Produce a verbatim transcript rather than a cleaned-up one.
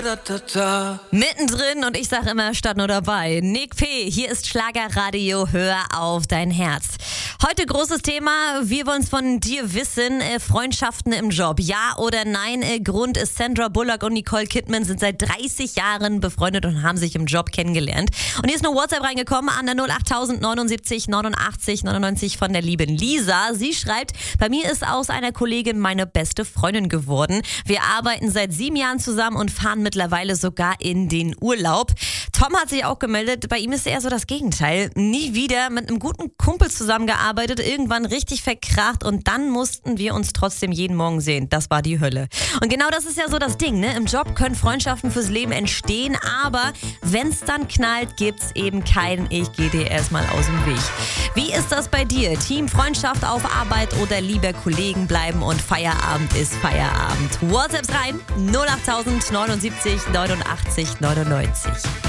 Mittendrin und ich sag immer statt nur dabei. Nick P., hier ist Schlagerradio, hör auf dein Herz. Heute großes Thema, wir wollen es von dir wissen, äh, Freundschaften im Job, ja oder nein? Äh, Grund ist, Sandra Bullock und Nicole Kidman sind seit dreißig Jahren befreundet und haben sich im Job kennengelernt. Und hier ist eine WhatsApp reingekommen an der null acht neunundsiebzig neunundachtzig neunundneunzig von der lieben Lisa. Sie schreibt, bei mir ist aus einer Kollegin meine beste Freundin geworden. Wir arbeiten seit sieben Jahren zusammen und fahren mittlerweile sogar in den Urlaub. Tom hat sich auch gemeldet, bei ihm ist eher so das Gegenteil. Nie wieder mit einem guten Kumpel zusammengearbeitet, irgendwann richtig verkracht und dann mussten wir uns trotzdem jeden Morgen sehen. Das war die Hölle. Und genau das ist ja so das Ding, ne? Im Job können Freundschaften fürs Leben entstehen, aber wenn es dann knallt, gibt's eben kein Ich gehe dir erstmal aus dem Weg. Wie ist das bei dir? Team Freundschaft auf Arbeit oder lieber Kollegen bleiben und Feierabend ist Feierabend? WhatsApps rein null acht neunundsiebzig neunundachtzig neunundneunzig.